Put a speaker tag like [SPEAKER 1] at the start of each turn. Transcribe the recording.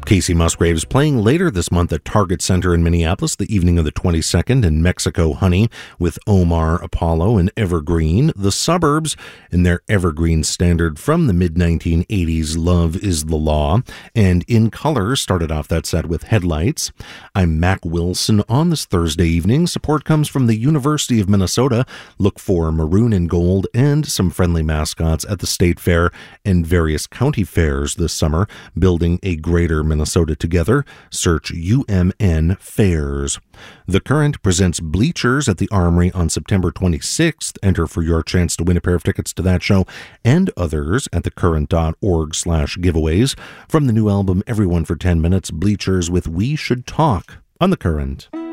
[SPEAKER 1] Casey Musgraves playing later this month at Target Center in Minneapolis the evening of the 22nd, and Mexico Honey with Omar Apollo and Evergreen. The Suburbs in their Evergreen standard from the mid-1980s, Love is the Law. And In Color started off that set with Headlights. I'm Mac Wilson. On this Thursday evening, support comes from the University of Minnesota. Look for Maroon and Gold and some friendly mascots at the State Fair and various county fairs this summer, building a greater Minnesota together. Search UMN Fairs. The Current presents Bleachers at the Armory on September 26th. Enter for your chance to win a pair of tickets to that show and others at thecurrent.org/giveaways. From the new album Everyone for 10 Minutes, Bleachers with We Should Talk on The Current.